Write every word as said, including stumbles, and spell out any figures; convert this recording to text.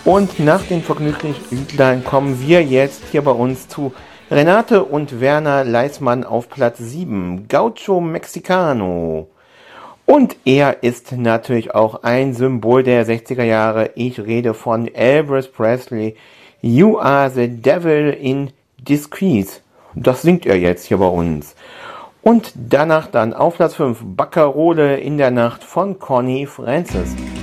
Und nach den vergnüglichen Üblern kommen wir jetzt hier bei uns zu Renate und Werner Leismann auf Platz sieben, Gaucho Mexicano. Und er ist natürlich auch ein Symbol der sechziger Jahre. Ich rede von Elvis Presley. You are the devil in disguise. Das singt er jetzt hier bei uns. Und danach dann auf Platz fünf, Baccarole in der Nacht von Connie Francis.